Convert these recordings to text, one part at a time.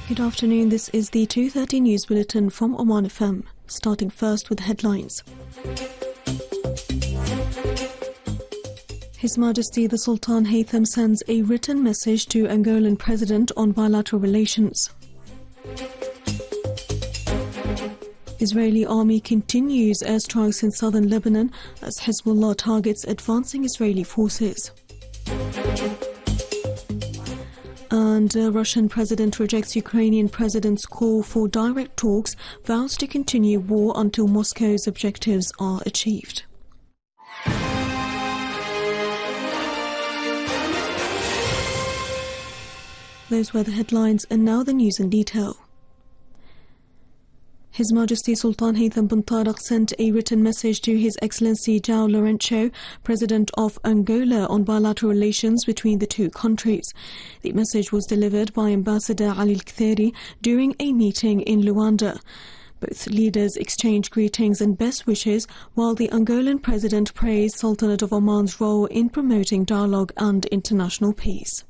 Good afternoon, this is the 2:30 News Bulletin from Oman FM. Starting first with headlines. His Majesty the Sultan Haytham sends a written message to Angolan President on bilateral relations. Israeli army continues airstrikes in southern Lebanon as Hezbollah targets advancing Israeli forces. And Russian president rejects Ukrainian president's call for direct talks, vows to continue war until Moscow's objectives are achieved. Those were the headlines, and now the news in detail. His Majesty Sultan Haytham bin Tariq sent a written message to His Excellency João Lourenço, President of Angola, on bilateral relations between the two countries. The message was delivered by Ambassador Ali Al-Ktheri during a meeting in Luanda. Both leaders exchanged greetings and best wishes, while the Angolan President praised Sultanate of Oman's role in promoting dialogue and international peace.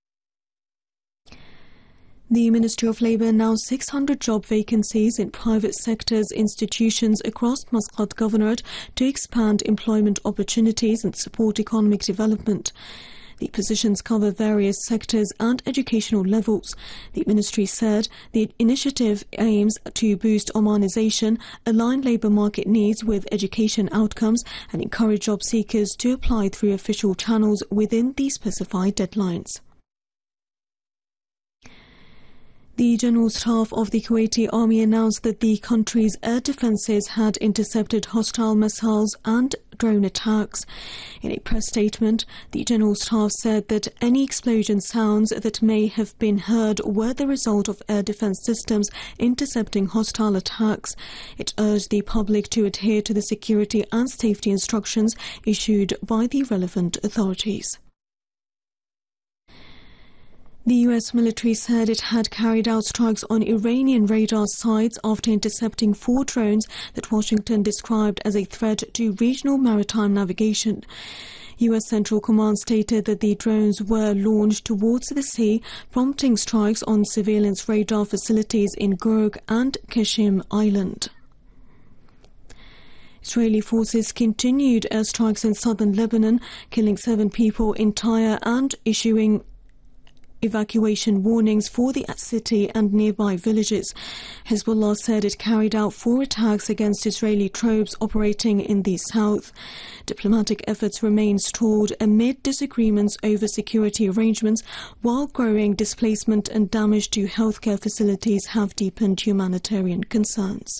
The Ministry of Labour announced 600 job vacancies in private sectors institutions across Muscat Governorate to expand employment opportunities and support economic development. The positions cover various sectors and educational levels. The ministry said the initiative aims to boost Omanization, align labour market needs with education outcomes, and encourage job seekers to apply through official channels within the specified deadlines. The General Staff of the Kuwaiti Army announced that the country's air defences had intercepted hostile missiles and drone attacks. In a press statement, the General Staff said that any explosion sounds that may have been heard were the result of air defence systems intercepting hostile attacks. It urged the public to adhere to the security and safety instructions issued by the relevant authorities. The US military said it had carried out strikes on Iranian radar sites after intercepting 4 drones that Washington described as a threat to regional maritime navigation. US Central Command stated that the drones were launched towards the sea, prompting strikes on surveillance radar facilities in Gurg and Kashim Island. Israeli forces continued airstrikes in southern Lebanon, killing 7 people in Tyre and issuing evacuation warnings for the city and nearby villages. Hezbollah said it carried out 4 attacks against Israeli troops operating in the south. Diplomatic efforts remain stalled amid disagreements over security arrangements, while growing displacement and damage to healthcare facilities have deepened humanitarian concerns.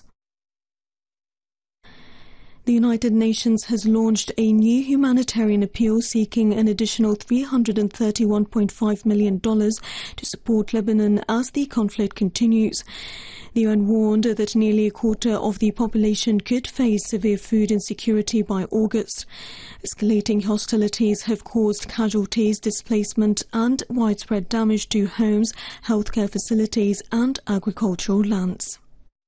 The United Nations has launched a new humanitarian appeal seeking an additional $331.5 million to support Lebanon as the conflict continues. The UN warned that nearly a quarter of the population could face severe food insecurity by August. Escalating hostilities have caused casualties, displacement, and widespread damage to homes, healthcare facilities, and agricultural lands.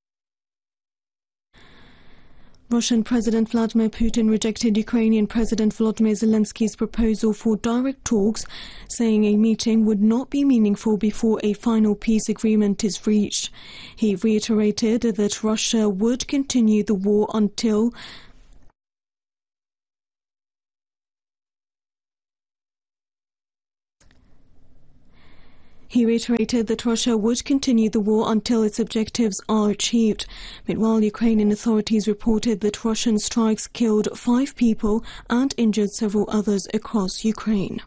Russian President Vladimir Putin rejected Ukrainian President Volodymyr Zelensky's proposal for direct talks, saying a meeting would not be meaningful before a final peace agreement is reached. He reiterated that Russia would continue the war until its objectives are achieved. Meanwhile, Ukrainian authorities reported that Russian strikes killed 5 people and injured several others across Ukraine.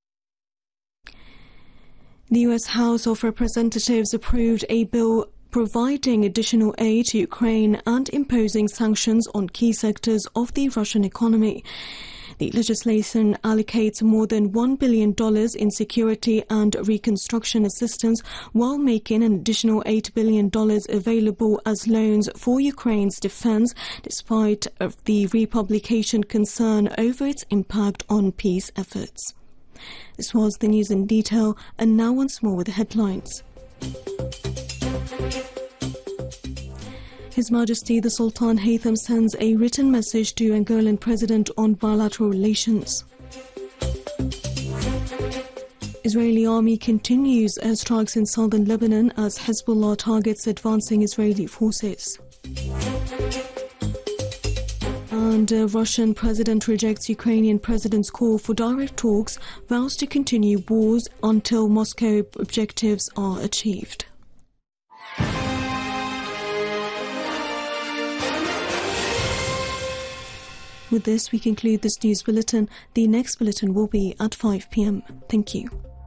The US House of Representatives approved a bill providing additional aid to Ukraine and imposing sanctions on key sectors of the Russian economy. The legislation allocates more than $1 billion in security and reconstruction assistance, while making an additional $8 billion available as loans for Ukraine's defense, despite the Republican concern over its impact on peace efforts. This was the news in detail, and now once more with the headlines. His Majesty the Sultan Haytham sends a written message to Angolan President on bilateral relations. Israeli army continues airstrikes in southern Lebanon as Hezbollah targets advancing Israeli forces. And Russian president rejects Ukrainian president's call for direct talks, vows to continue wars until Moscow objectives are achieved. With this, we conclude this news bulletin. The next bulletin will be at 5 p.m. Thank you.